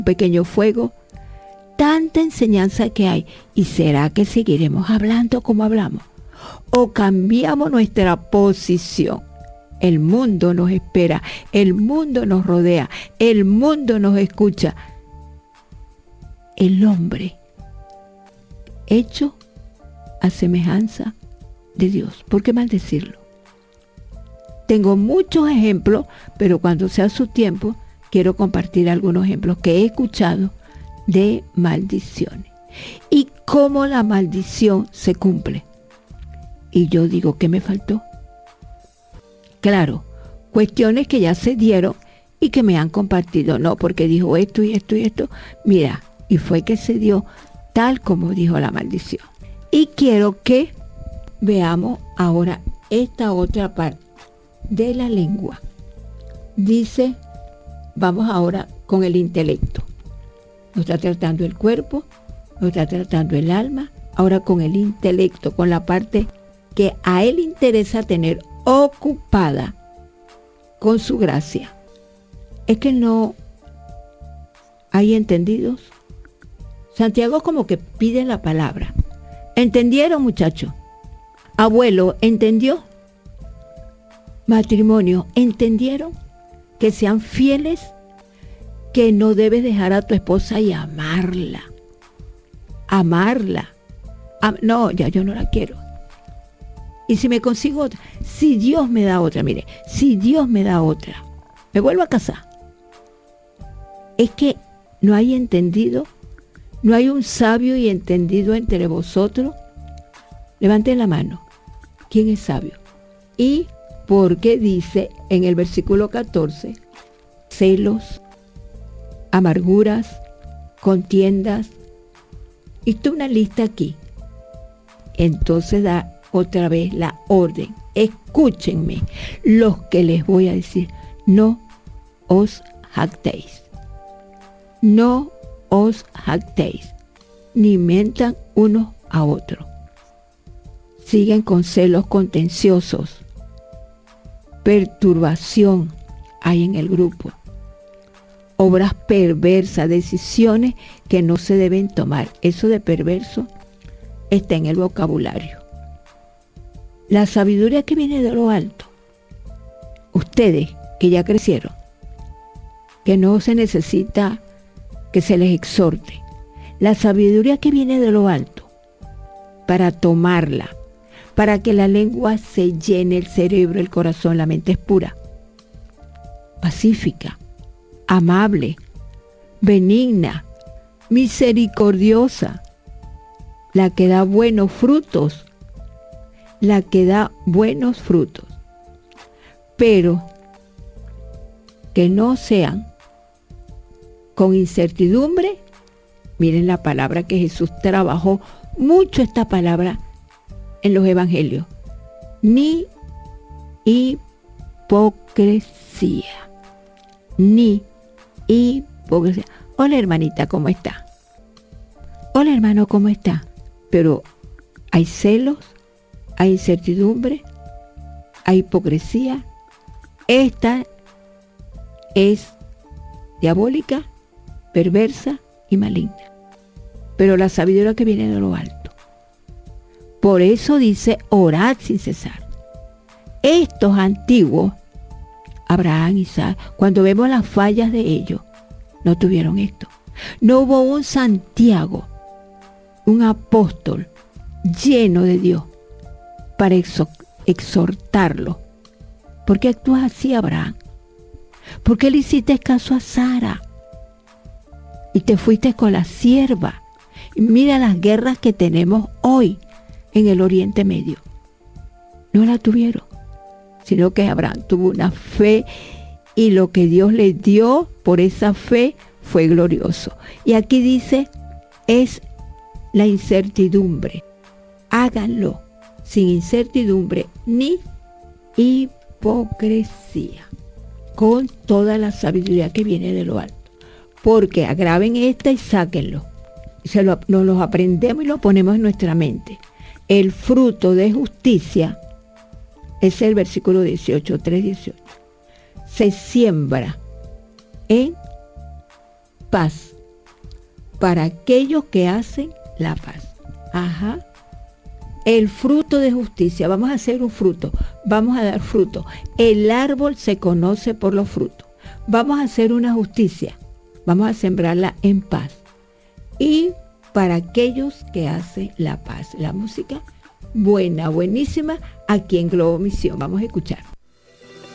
pequeño fuego. Tanta enseñanza que hay. ¿Y será que seguiremos hablando como hablamos? ¿O cambiamos nuestra posición? El mundo nos espera, el mundo nos rodea, el mundo nos escucha. El hombre hecho a semejanza de Dios. ¿Por qué maldecirlo? Tengo muchos ejemplos, pero cuando sea su tiempo, quiero compartir algunos ejemplos que he escuchado de maldiciones. Y cómo la maldición se cumple. Y yo digo, ¿qué me faltó? Claro, cuestiones que ya se dieron y que me han compartido. No, porque dijo esto y esto y esto. Mira, y fue que se dio tal como dijo la maldición. Y quiero que veamos ahora esta otra parte de la lengua. Dice, vamos ahora con el intelecto. Nos está tratando el cuerpo, nos está tratando el alma, ahora con el intelecto, con la parte que a él interesa tener ocupada con su gracia. Es que no hay entendidos. Santiago como que pide la palabra. ¿Entendieron, muchachos? Abuelo, ¿entendió? Matrimonio, ¿entendieron? Que sean fieles, que no debes dejar a tu esposa y amarla. Amarla. No, ya yo no la quiero. Y si me consigo otra, si Dios me da otra, mire, si Dios me da otra, me vuelvo a casar. Es que no hay entendido, no hay un sabio y entendido entre vosotros. Levanten la mano. ¿Quién es sabio? Y porque dice en el versículo 14, celos, amarguras, contiendas, y tú una lista aquí. Entonces da otra vez la orden. Escúchenme los que les voy a decir. No os jactéis. No os jactéis, ni mientan unos a otros. Siguen con celos contenciosos. Perturbación hay en el grupo. Obras perversas, decisiones que no se deben tomar. Eso de perverso está en el vocabulario. La sabiduría que viene de lo alto. Ustedes que ya crecieron, que no se necesita que se les exhorte. La sabiduría que viene de lo alto, para tomarla, para que la lengua se llene, el cerebro, el corazón, la mente es pura, pacífica, amable, benigna, misericordiosa, la que da buenos frutos, la que da buenos frutos, pero que no sean con incertidumbre. Miren la palabra que Jesús trabajó mucho, esta palabra en los evangelios. Ni hipocresía. Ni hipocresía. Hola hermanita, ¿cómo está? Hola hermano, ¿cómo está? Pero hay celos, hay incertidumbre, hay hipocresía. Esta es diabólica, perversa y maligna. Pero la sabiduría que viene de lo alto. Por eso dice, orad sin cesar. Estos antiguos, Abraham, Isaac, cuando vemos las fallas de ellos, no tuvieron esto. No hubo un Santiago, un apóstol lleno de Dios para exhortarlo. ¿Por qué actúas así, Abraham? ¿Por qué le hiciste caso a Sara? Y te fuiste con la sierva. Y mira las guerras que tenemos hoy en el Oriente Medio. No la tuvieron, sino que Abraham tuvo una fe y lo que Dios le dio por esa fe fue glorioso. Y aquí dice, es la incertidumbre. Háganlo sin incertidumbre ni hipocresía, con toda la sabiduría que viene de lo alto. Porque agraven esta y sáquenlo. Nos los aprendemos y lo ponemos en nuestra mente. El fruto de justicia, es el versículo 18, 3:18. Se siembra en paz para aquellos que hacen la paz. Ajá. El fruto de justicia. Vamos a hacer un fruto. Vamos a dar fruto. El árbol se conoce por los frutos. Vamos a hacer una justicia. Vamos a sembrarla en paz. Y para aquellos que hacen la paz. La música buena, buenísima, aquí en Globo Misión. Vamos a escuchar.